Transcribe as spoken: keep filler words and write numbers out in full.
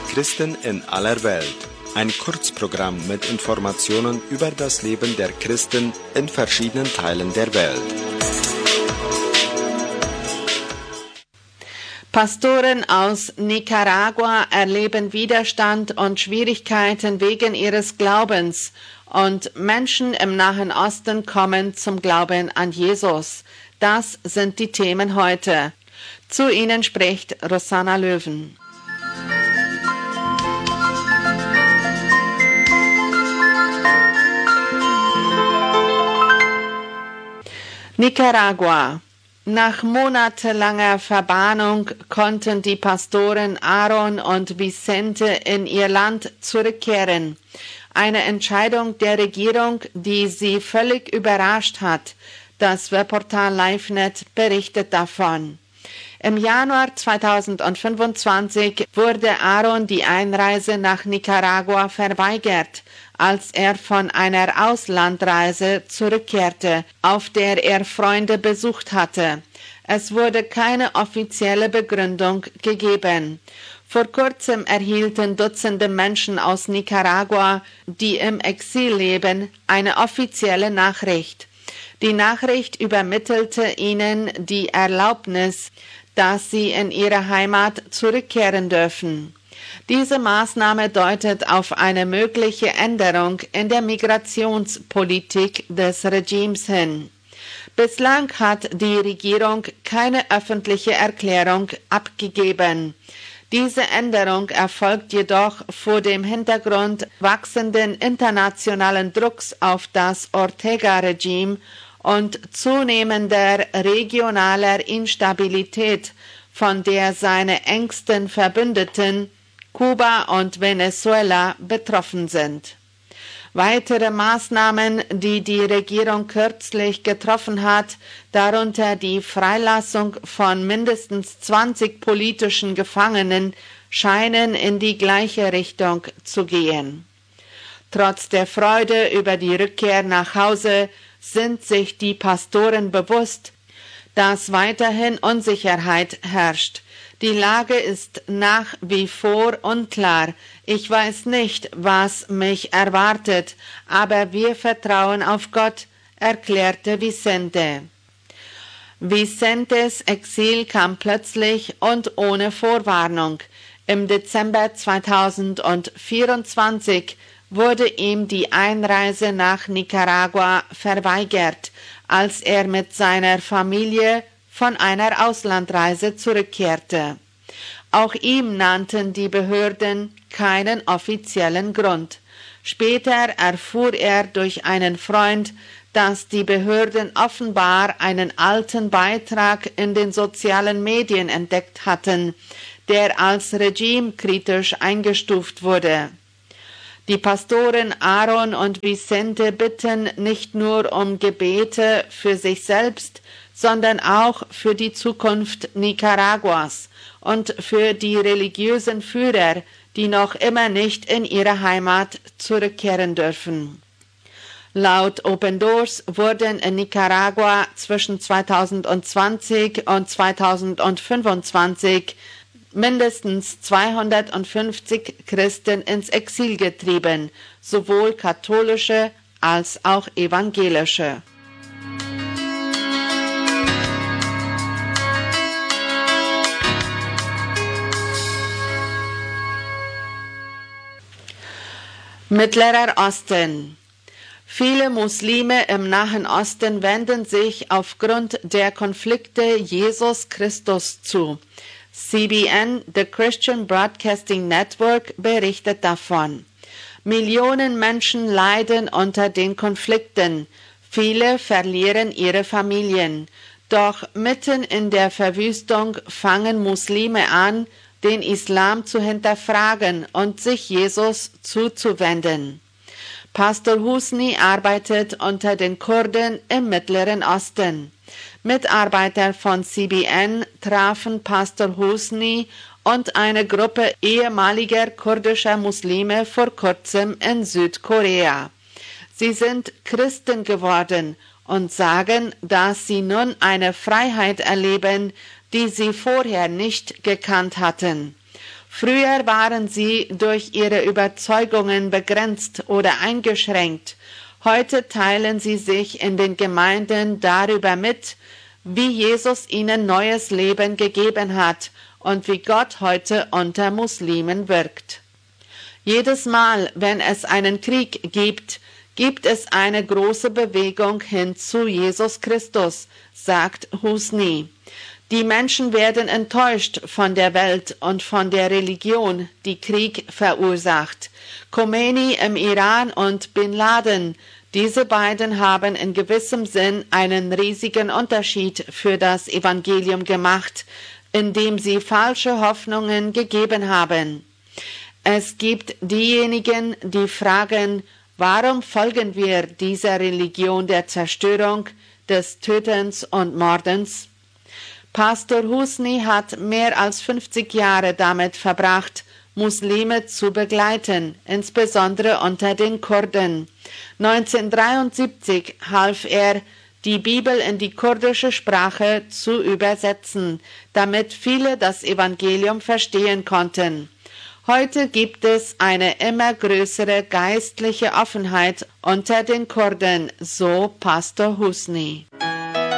Christen in aller Welt. Ein Kurzprogramm mit Informationen über das Leben der Christen in verschiedenen Teilen der Welt. Pastoren aus Nicaragua erleben Widerstand und Schwierigkeiten wegen ihres Glaubens und Menschen im Nahen Osten kommen zum Glauben an Jesus. Das sind die Themen heute. Zu Ihnen spricht Rosanna Löwen. Nicaragua. Nach monatelanger Verbannung konnten die Pastoren Aaron und Vicente in ihr Land zurückkehren. Eine Entscheidung der Regierung, die sie völlig überrascht hat. Das Webportal LiveNet berichtet davon. Im Januar zweitausendfünfundzwanzig wurde Aaron die Einreise nach Nicaragua verweigert, als er von einer Auslandreise zurückkehrte, auf der er Freunde besucht hatte. Es wurde keine offizielle Begründung gegeben. Vor kurzem erhielten Dutzende Menschen aus Nicaragua, die im Exil leben, eine offizielle Nachricht. Die Nachricht übermittelte ihnen die Erlaubnis, dass sie in ihre Heimat zurückkehren dürfen. Diese Maßnahme deutet auf eine mögliche Änderung in der Migrationspolitik des Regimes hin. Bislang hat die Regierung keine öffentliche Erklärung abgegeben. Diese Änderung erfolgt jedoch vor dem Hintergrund wachsenden internationalen Drucks auf das Ortega-Regime und zunehmender regionaler Instabilität, von der seine engsten Verbündeten Kuba und Venezuela betroffen sind. Weitere Maßnahmen, die die Regierung kürzlich getroffen hat, darunter die Freilassung von mindestens zwanzig politischen Gefangenen, scheinen in die gleiche Richtung zu gehen. Trotz der Freude über die Rückkehr nach Hause sind sich die Pastoren bewusst, dass weiterhin Unsicherheit herrscht. Die Lage ist nach wie vor unklar. Ich weiß nicht, was mich erwartet, aber wir vertrauen auf Gott, erklärte Vicente. Vicentes Exil kam plötzlich und ohne Vorwarnung. Im Dezember zweitausendvierundzwanzig wurde ihm die Einreise nach Nicaragua verweigert, als er mit seiner Familie von einer Auslandreise zurückkehrte. Auch ihm nannten die Behörden keinen offiziellen Grund. Später erfuhr er durch einen Freund, dass die Behörden offenbar einen alten Beitrag in den sozialen Medien entdeckt hatten, der als regimekritisch eingestuft wurde. Die Pastoren Aaron und Vicente bitten nicht nur um Gebete für sich selbst, sondern auch für die Zukunft Nicaraguas und für die religiösen Führer, die noch immer nicht in ihre Heimat zurückkehren dürfen. Laut Open Doors wurden in Nicaragua zwischen zweitausendzwanzig und zweitausendfünfundzwanzig mindestens zweihundertfünfzig Christen ins Exil getrieben, sowohl katholische als auch evangelische. Mittlerer Osten. Viele Muslime im Nahen Osten wenden sich aufgrund der Konflikte Jesus Christus zu. C B N, The Christian Broadcasting Network, berichtet davon. Millionen Menschen leiden unter den Konflikten. Viele verlieren ihre Familien. Doch mitten in der Verwüstung fangen Muslime an, den Islam zu hinterfragen und sich Jesus zuzuwenden. Pastor Husni arbeitet unter den Kurden im Mittleren Osten. Mitarbeiter von C B N trafen Pastor Husni und eine Gruppe ehemaliger kurdischer Muslime vor kurzem in Südkorea. Sie sind Christen geworden und sagen, dass sie nun eine Freiheit erleben, die sie vorher nicht gekannt hatten. Früher waren sie durch ihre Überzeugungen begrenzt oder eingeschränkt. Heute teilen sie sich in den Gemeinden darüber mit, wie Jesus ihnen neues Leben gegeben hat und wie Gott heute unter Muslimen wirkt. Jedes Mal, wenn es einen Krieg gibt, gibt es eine große Bewegung hin zu Jesus Christus, sagt Husni. Die Menschen werden enttäuscht von der Welt und von der Religion, die Krieg verursacht. Khomeini im Iran und Bin Laden, diese beiden haben in gewissem Sinn einen riesigen Unterschied für das Evangelium gemacht, indem sie falsche Hoffnungen gegeben haben. Es gibt diejenigen, die fragen, warum folgen wir dieser Religion der Zerstörung, des Tötens und Mordens? Pastor Husni hat mehr als fünfzig Jahre damit verbracht, Muslime zu begleiten, insbesondere unter den Kurden. neunzehnhundertdreiundsiebzig half er, die Bibel in die kurdische Sprache zu übersetzen, damit viele das Evangelium verstehen konnten. Heute gibt es eine immer größere geistliche Offenheit unter den Kurden, so Pastor Husni.